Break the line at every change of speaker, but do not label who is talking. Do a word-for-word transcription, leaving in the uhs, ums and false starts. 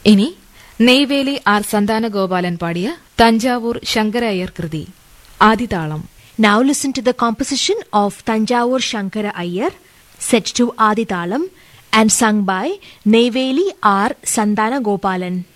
ഇനി നെയ്വേലി ആർ സന്താനഗോപാലൻ പാടിയ തഞ്ചാവൂർ ശങ്കര അയ്യർ കൃതി ആദിതാളം.
Now listen to the composition of Tanjavur Shankara Iyer, set to Adithalam and sung by Neyveli R. Sandana Gopalan.